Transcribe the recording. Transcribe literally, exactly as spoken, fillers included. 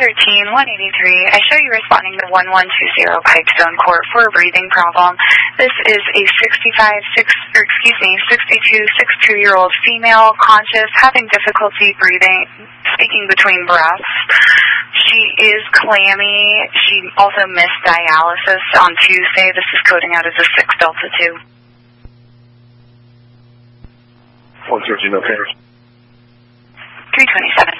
thirteen, one eighty-three. I show you responding to one one two zero Pipestone Court for a breathing problem. This is a sixty-five, six, or excuse me, sixty-two, sixty-two-year-old female, conscious, having difficulty breathing, speaking between breaths. She is clammy. She also missed dialysis on Tuesday. This is coding out as a six delta two. one thirteen, okay. three twenty-seven.